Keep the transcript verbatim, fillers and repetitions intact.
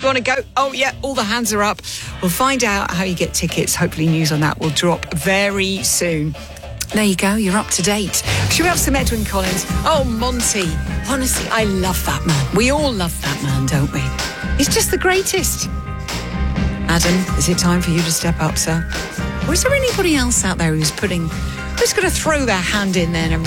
want to go? Oh, yeah, all the hands are up. We'll find out how you get tickets. Hopefully news on that will drop very soon. There you go, you're up to date. Should we have some Edwyn Collins? Oh, Monty. Honestly, I love that man. We all love that man, don't we? He's just the greatest. Adam, is it time for you to step up, sir? Or is there anybody else out there who's putting, who's going to throw their hand in there and